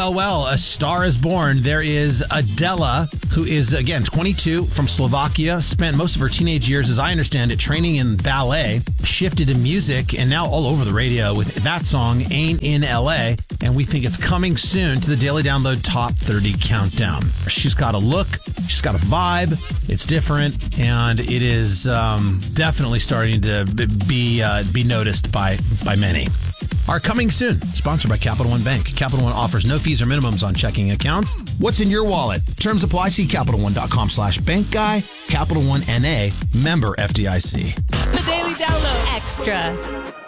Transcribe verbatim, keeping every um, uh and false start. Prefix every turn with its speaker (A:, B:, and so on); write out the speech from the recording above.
A: Well, well, a star is born. There is Adela, who is, again, twenty-two, from Slovakia, spent most of her teenage years, as I understand it, training in ballet, shifted to music, and now all over the radio with that song, Ain't in L A, and we think it's coming soon to the Daily Download Top thirty Countdown. She's got a look, she's got a vibe, it's different, and it is um, definitely starting to be uh, be noticed by, by many. Are coming soon. Sponsored by Capital One Bank. Capital One offers no fees or minimums on checking accounts. What's in your wallet? Terms apply. See CapitalOne.com slash bank guy. Capital One N A. Member F D I C.
B: The Daily Download Extra.